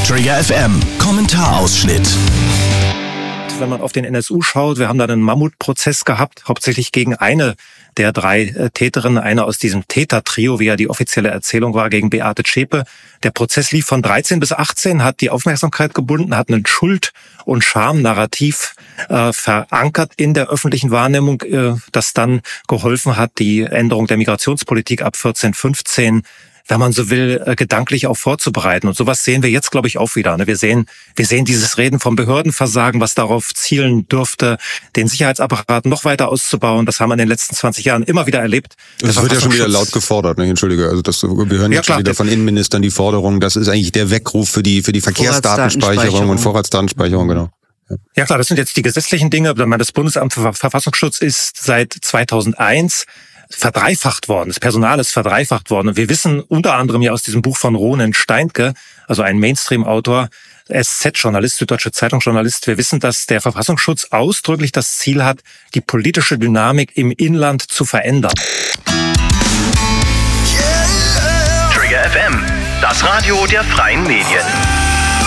Trigger FM Kommentarausschnitt. Wenn man auf den NSU schaut, wir haben da einen Mammutprozess gehabt, hauptsächlich gegen eine der 3 Täterinnen, eine aus diesem Tätertrio, wie ja die offizielle Erzählung war, gegen Beate Zschäpe. Der Prozess lief von 13 bis 18, hat die Aufmerksamkeit gebunden, hat ein Schuld- und Scham-Narrativ verankert in der öffentlichen Wahrnehmung, das dann geholfen hat, die Änderung der Migrationspolitik ab 14, 15, wenn man so will, gedanklich auch vorzubereiten. Und sowas sehen wir jetzt, glaube ich, auch wieder. Wir sehen dieses Reden vom Behördenversagen, was darauf zielen dürfte, den Sicherheitsapparat noch weiter auszubauen. Das haben wir in den letzten 20 Jahren immer wieder erlebt. Das wird ja schon wieder laut gefordert, ne? Entschuldige. Also wir hören jetzt schon wieder von Innenministern die Forderung, das ist eigentlich der Weckruf für die Verkehrsdatenspeicherung und Vorratsdatenspeicherung, genau. Ja klar, das sind jetzt die gesetzlichen Dinge. Das Bundesamt für Verfassungsschutz ist seit 2001 verdreifacht worden. Das Personal ist verdreifacht worden. Und wir wissen unter anderem ja aus diesem Buch von Ronen Steinke, also ein Mainstream-Autor, SZ-Journalist, Süddeutsche Zeitung-Journalist, wir wissen, dass der Verfassungsschutz ausdrücklich das Ziel hat, die politische Dynamik im Inland zu verändern. Trigger FM, das Radio der freien Medien.